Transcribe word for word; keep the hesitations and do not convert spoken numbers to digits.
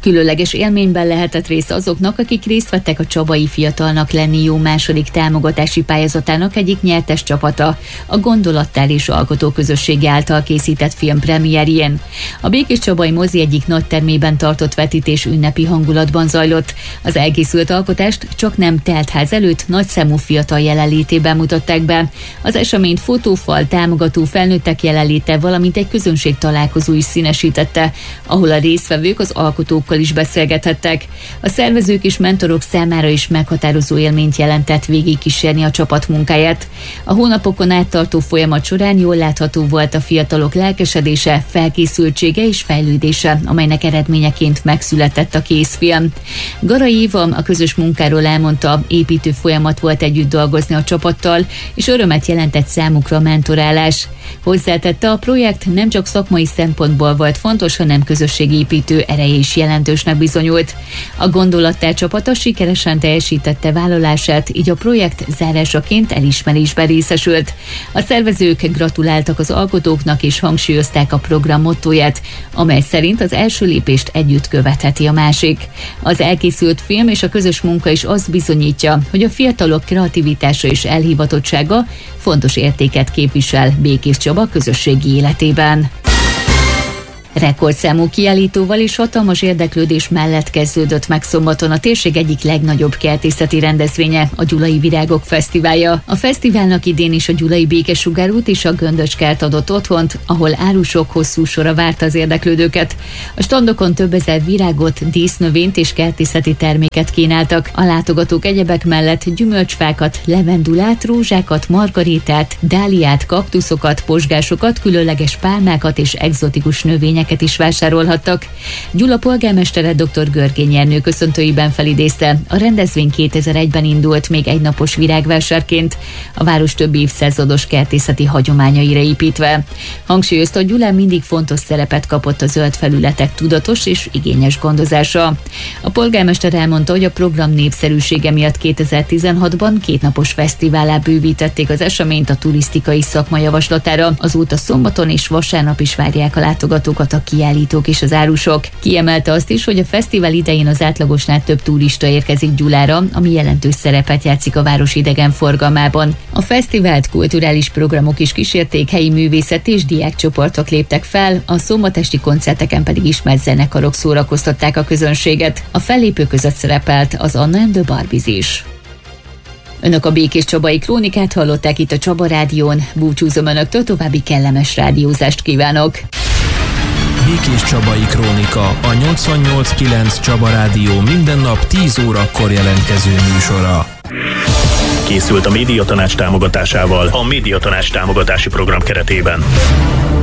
Különleges élményben lehetett részt azoknak, akik részt vettek a Csabai Fiatalnak lenni jó második támogatási pályázatának egyik nyertes csapata, a Gondolattár és Alkotóközössége által készített film premierjén. A Békéscsabai mozi egyik nagytermében tartott vetítés ünnepi hangulatban zajlott. Az elkészült alkotást csak nem teltház előtt nagyszámú fiatal jelenlétében mutatták be. Az eseményt fotófal, támogató felnőttek jelenléte, valamint egy közönség találkozó is színesítette, ahol a résztvevők az alkotókkal is beszélgethettek. A szervezők és mentorok számára is meghatározó élményt jelentett végigkísérni a csapat munkáját. A hónapokon át tartó folyamat során jól látható volt a fiatalok lelkesedése, felkészültsége és fejlődése, amelynek eredményeként megszületett a készfilm. Garai Éva a közös munkáról elmondta, építő folyamat volt együtt dolgozni a csapattal, és örömet jelentett számukra a mentorálás. Hozzátette, a projekt nem csak szakmai szempontból volt fontos, hanem közösségépítő ereje is jelentősnek bizonyult. A Gondolattár csapata sikeresen teljesítette vállalását, így a projekt zárásaként elismerésben részesült. A szervezők gratuláltak az alkotóknak és hangsúlyozták a program mottóját, amely szerint az első lépést együtt követheti a másik. Az elkészült film és a közös munka is azt bizonyítja, hogy a fiatalok kreativitása és elhivatottsága fontos értéket képvisel Békéscsaba közösségi életében. Rekordszámú kiállítóval és hatalmas érdeklődés mellett kezdődött meg szombaton a térség egyik legnagyobb kertészeti rendezvénye, a Gyulai Virágok Fesztiválja. A fesztiválnak idén is a Gyulai Békesugárút és a Göndöcskert adott otthont, ahol árusok hosszú sora várta az érdeklődőket. A standokon több ezer virágot, dísznövényt és kertészeti terméket kínáltak. A látogatók egyebek mellett gyümölcsfákat, levendulát, rózsákat, margaritát, dáliát, kaktuszokat, pozsgásokat, különleges pálmákat és egzotikus növényeket is vásárolhattak. Gyula polgármestere dr. Görgény Ernő köszöntőiben felidézte, a rendezvény kétezer-egyben indult még egynapos virágvásárként, a város több évszázados kertészeti hagyományaira építve. Hangsúlyozta, hogy Gyulán mindig fontos szerepet kapott a zöld felületek tudatos és igényes gondozása. A polgármester elmondta, hogy a program népszerűsége miatt kétezer-tizenhatban kétnapos fesztiválá bővítették az eseményt a turisztikai szakma javaslatára, azóta szombaton és vasárnap is várják a látogatókat a kiállítók és az árusok. Kiemelte azt is, hogy a fesztivál idején az átlagosnál több turista érkezik Gyulára, ami jelentős szerepet játszik a város idegenforgalmában. A fesztivált kulturális programok is kísérték, helyi művészeti és diákcsoportok léptek fel, a szombatesti koncerteken pedig ismert zenekarok szórakoztatták a közönséget. A fellépők között szerepelt az Anna and the Barbies is. Önök a Békéscsabai Krónikát hallották itt a Csaba Rádión. Búcsúzom önöktől, további kellemes rádiózást kívánok! Békéscsabai Krónika, a nyolcvannyolc kilenc Csaba Rádió minden nap tíz órakor jelentkező műsora. Készült a Médiatanács támogatásával a Médiatanács támogatási program keretében.